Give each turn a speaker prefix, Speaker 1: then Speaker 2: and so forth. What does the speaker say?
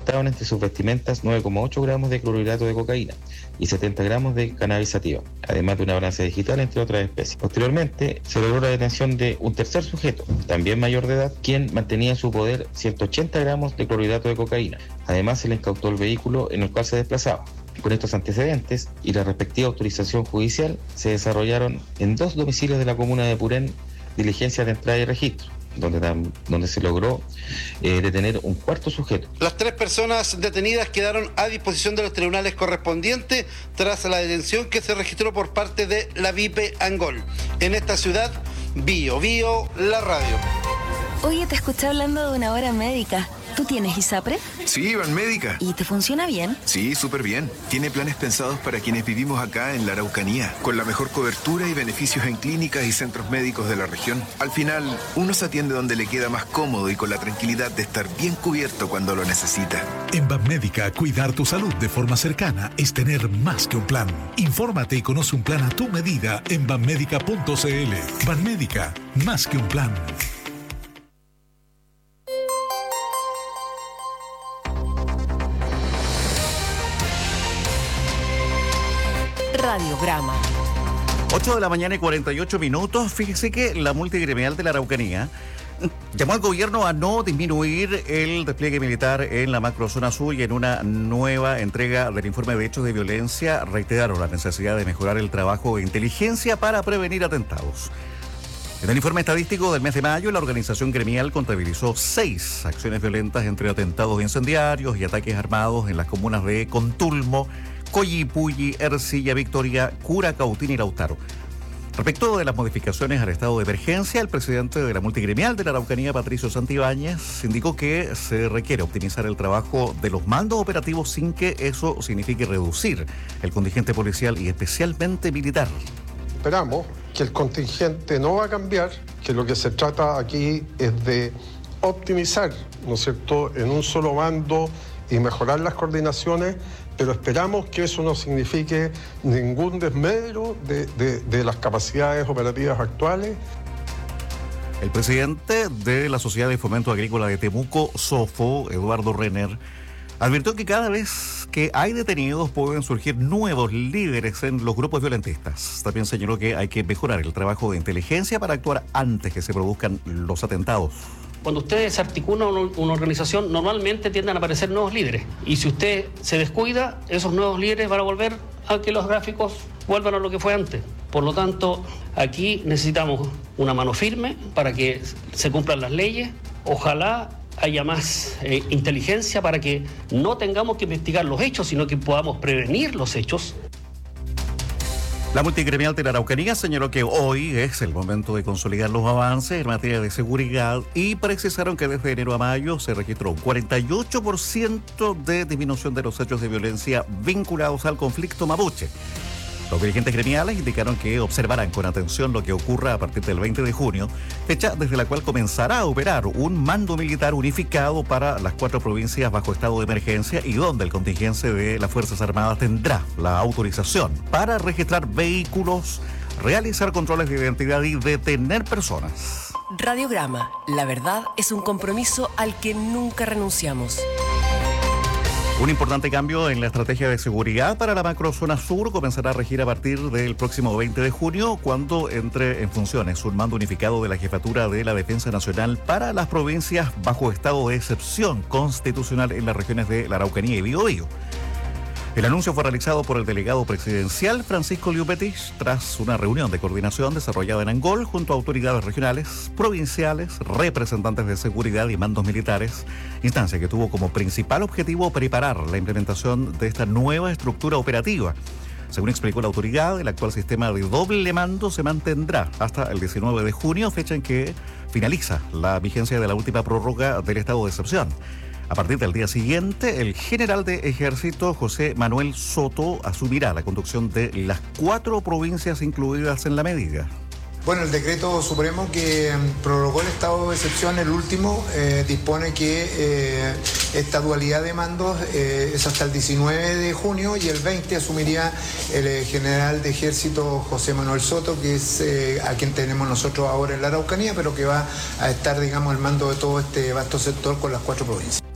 Speaker 1: incautaron entre sus vestimentas 9,8 gramos de clorhidrato de cocaína y 70 gramos de cannabis sativa, además de una balanza digital, entre otras especies. Posteriormente, se logró la detención de un tercer sujeto, también mayor de edad, quien mantenía en su poder 180 gramos de clorhidrato de cocaína. Además, se le incautó el vehículo en el cual se desplazaba. Con estos antecedentes y la respectiva autorización judicial, se desarrollaron en 2 domicilios de la comuna de Purén diligencias de entrada y registro, donde se logró detener un cuarto sujeto.
Speaker 2: Las 3 personas detenidas quedaron a disposición de los tribunales correspondientes tras la detención que se registró por parte de la Vipe Angol. En esta ciudad, Bio Bio, la radio.
Speaker 3: Oye, te escuché hablando de una hora médica. ¿Tú tienes ISAPRE?
Speaker 4: Sí, Banmédica.
Speaker 3: ¿Y te funciona bien?
Speaker 4: Sí, súper bien. Tiene planes pensados para quienes vivimos acá en la Araucanía, con la mejor cobertura y beneficios en clínicas y centros médicos de la región. Al final, uno se atiende donde le queda más cómodo y con la tranquilidad de estar bien cubierto cuando lo necesita.
Speaker 5: En Banmédica, cuidar tu salud de forma cercana es tener más que un plan. Infórmate y conoce un plan a tu medida en banmédica.cl. Banmédica, más que un plan.
Speaker 6: Radiograma.
Speaker 7: 8 de la mañana y 48 minutos. Fíjese que la multigremial de la Araucanía llamó al gobierno a no disminuir el despliegue militar en la macrozona sur, y en una nueva entrega del informe de hechos de violencia reiteraron la necesidad de mejorar el trabajo de inteligencia para prevenir atentados. En el informe estadístico del mes de mayo, la organización gremial contabilizó 6 acciones violentas entre atentados incendiarios y ataques armados en las comunas de Contulmo, Coyipulli, Ercilla, Victoria, Curacautín y Lautaro. Respecto de las modificaciones al estado de emergencia, el presidente de la multigremial de la Araucanía, Patricio Santibáñez, indicó que se requiere optimizar el trabajo de los mandos operativos sin que eso signifique reducir el contingente policial y especialmente militar.
Speaker 8: Esperamos que el contingente no va a cambiar, que lo que se trata aquí es de optimizar, ¿no es cierto?, en un solo mando y mejorar las coordinaciones, pero esperamos que eso no signifique ningún desmedro de las capacidades operativas actuales.
Speaker 7: El presidente de la Sociedad de Fomento Agrícola de Temuco, SOFO, Eduardo Renner, advirtió que cada vez que hay detenidos pueden surgir nuevos líderes en los grupos violentistas. También señaló que hay que mejorar el trabajo de inteligencia para actuar antes que se produzcan los atentados.
Speaker 9: Cuando usted se articula una organización, normalmente tienden a aparecer nuevos líderes. Y si usted se descuida, esos nuevos líderes van a volver a que los gráficos vuelvan a lo que fue antes. Por lo tanto, aquí necesitamos una mano firme para que se cumplan las leyes. Ojalá haya más inteligencia para que no tengamos que investigar los hechos, sino que podamos prevenir los hechos.
Speaker 7: La multigremial de la Araucanía señaló que hoy es el momento de consolidar los avances en materia de seguridad y precisaron que desde enero a mayo se registró un 48% de disminución de los hechos de violencia vinculados al conflicto mapuche. Los dirigentes gremiales indicaron que observarán con atención lo que ocurra a partir del 20 de junio, fecha desde la cual comenzará a operar un mando militar unificado para las 4 provincias bajo estado de emergencia y donde el contingente de las Fuerzas Armadas tendrá la autorización para registrar vehículos, realizar controles de identidad y detener personas.
Speaker 6: Radiograma. La verdad es un compromiso al que nunca renunciamos.
Speaker 7: Un importante cambio en la estrategia de seguridad para la macrozona sur comenzará a regir a partir del próximo 20 de junio, cuando entre en funciones un mando unificado de la Jefatura de la Defensa Nacional para las provincias bajo estado de excepción constitucional en las regiones de la Araucanía y Biobío. El anuncio fue realizado por el delegado presidencial Francisco Liupetich tras una reunión de coordinación desarrollada en Angol junto a autoridades regionales, provinciales, representantes de seguridad y mandos militares, instancia que tuvo como principal objetivo preparar la implementación de esta nueva estructura operativa. Según explicó la autoridad, el actual sistema de doble mando se mantendrá hasta el 19 de junio, fecha en que finaliza la vigencia de la última prórroga del estado de excepción. A partir del día siguiente, el general de Ejército José Manuel Soto asumirá la conducción de las 4 provincias incluidas en la medida.
Speaker 10: Bueno, el decreto supremo que prorrogó el estado de excepción, el último, dispone que esta dualidad de mandos es hasta el 19 de junio y el 20 asumiría el general de Ejército José Manuel Soto, que es a quien tenemos nosotros ahora en la Araucanía, pero que va a estar, digamos, al mando de todo este vasto sector con las 4 provincias.